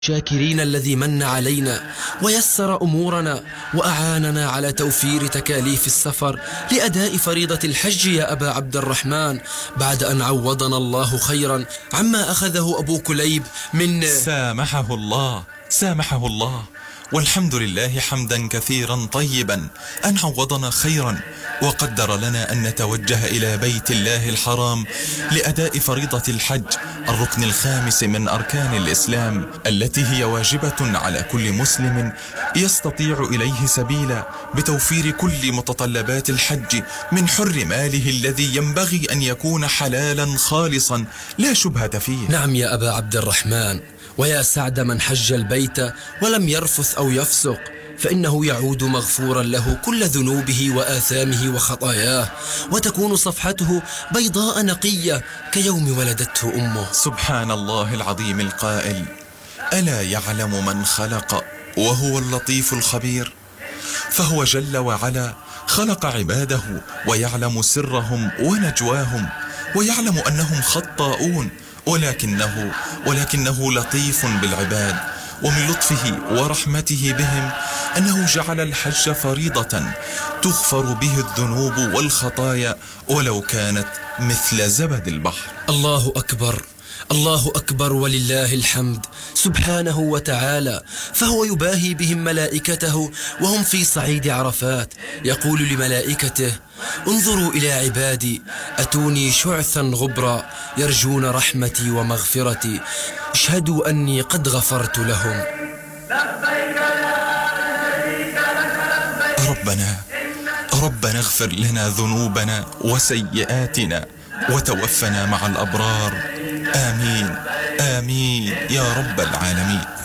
شاكرين الذي من علينا ويسر أمورنا وأعاننا على توفير تكاليف السفر لأداء فريضة الحج يا أبا عبد الرحمن، بعد أن عوضنا الله خيرا عما أخذه أبو كليب من سامحه الله، والحمد لله حمدا كثيرا طيبا أن عوضنا خيرا وقدر لنا أن نتوجه إلى بيت الله الحرام لأداء فريضة الحج، الركن الخامس من أركان الإسلام، التي هي واجبة على كل مسلم يستطيع إليه سبيلا، بتوفير كل متطلبات الحج من حر ماله الذي ينبغي أن يكون حلالا خالصا لا شبهة فيه. نعم يا أبا عبد الرحمن، ويا سعد من حج البيت ولم يرفث أو يفسق، فإنه يعود مغفورا له كل ذنوبه وآثامه وخطاياه، وتكون صفحته بيضاء نقية كيوم ولدته أمه. سبحان الله العظيم القائل: ألا يعلم من خلق وهو اللطيف الخبير؟ فهو جل وعلا خلق عباده ويعلم سرهم ونجواهم، ويعلم أنهم خطاؤون، ولكنه لطيف بالعباد، ومن لطفه ورحمته بهم أنه جعل الحج فريضة تغفر به الذنوب والخطايا ولو كانت مثل زبد البحر. الله أكبر، الله أكبر ولله الحمد سبحانه وتعالى، فهو يباهي بهم ملائكته وهم في صعيد عرفات، يقول لملائكته: انظروا إلى عبادي أتوني شعثا غبرا يرجون رحمتي ومغفرتي، اشهدوا أني قد غفرت لهم. ربنا اغفر لنا ذنوبنا وسيئاتنا وتوفنا مع الأبرار، آمين آمين يا رب العالمين.